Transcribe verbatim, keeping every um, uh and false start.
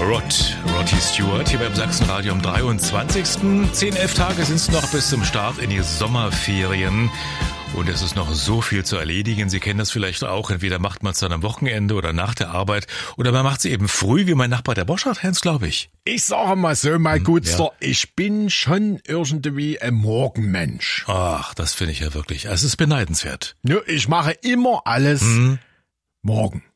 Rod, Roddy Stewart hier beim Sachsenradio am dreiundzwanzigsten Zehn, elf Tage sind es noch bis zum Start in die Sommerferien. Und es ist noch so viel zu erledigen. Sie kennen das vielleicht auch. Entweder macht man es dann am Wochenende oder nach der Arbeit. Oder man macht es eben früh, wie mein Nachbar der Boschart, Hans, glaube ich. Ich sage mal so, mein hm, Gutster, ja. ich bin schon irgendwie ein Morgenmensch. Ach, das finde ich ja wirklich. Es ist beneidenswert. Ja, ich mache immer alles hm. morgen.